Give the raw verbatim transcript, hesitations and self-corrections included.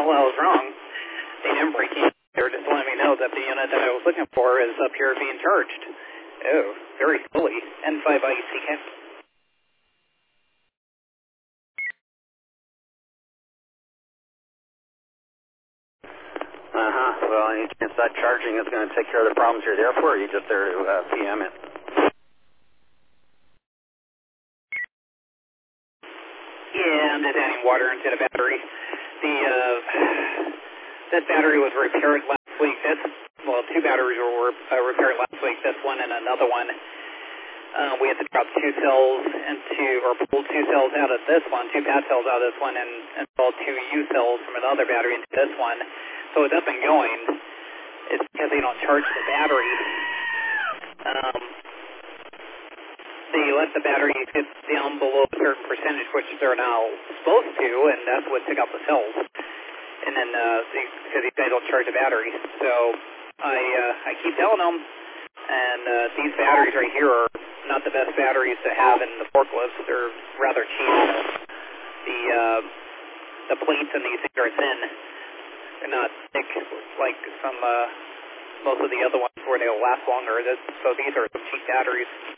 well, I was wrong. They didn't break in. They were just letting me know that the unit that I was looking for is up here being charged. Oh, very slowly. N five I C K. Uh-huh. Well, any chance that charging is going to take care of the problems you're there for, or are you just there to uh, P M it? Yeah, I'm just adding water into the battery. The, uh, this battery was repaired last week. This, well, two batteries were uh, repaired last week, this one and another one. Uh, we had to drop two cells into, or pull two cells out of this one, two bad cells out of this one, and install two U cells from another battery into this one. So it's up and going. It's because they don't charge the battery. Um, they let the battery get down below a certain percentage, which they're now supposed to, and that's what took out the cells. And then, uh, they, because these guys don't charge the battery. So I, uh, I keep telling them, and uh, these batteries right here are not the best batteries to have in the forklifts. They're rather cheap. The, uh, the plates in these things are thin. They're not thick like some, uh, most of the other ones where they'll last longer. This, so these are some cheap batteries.